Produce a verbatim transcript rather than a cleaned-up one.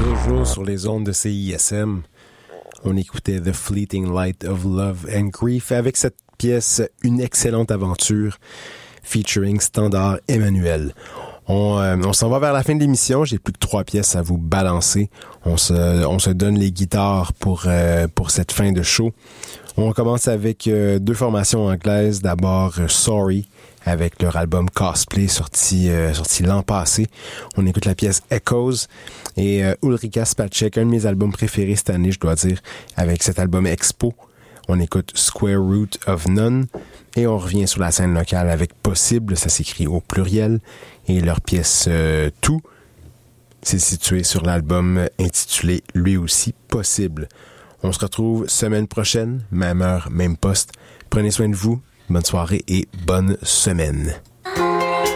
Toujours sur les ondes de C I S M, on écoutait The Fleeting Light of Love and Grief avec cette pièce Une excellente aventure featuring Standard Emmanuel. On, euh, on s'en va vers la fin de l'émission. J'ai plus que trois pièces à vous balancer. On se, on se donne les guitares pour, euh, pour cette fin de show. On commence avec euh, deux formations anglaises. D'abord, euh, Sorry, avec leur album Cosplay, sorti, euh, sorti l'an passé. On écoute la pièce Echoes. Et euh, Ulrika Spacek, un de mes albums préférés cette année, je dois dire, avec cet album Expo. On écoute Square Root of None. Et on revient sur la scène locale avec Possible, ça s'écrit au pluriel. Et leur pièce euh, Tout, c'est situé sur l'album intitulé lui aussi Possible. On se retrouve semaine prochaine, même heure, même poste. Prenez soin de vous, bonne soirée et bonne semaine.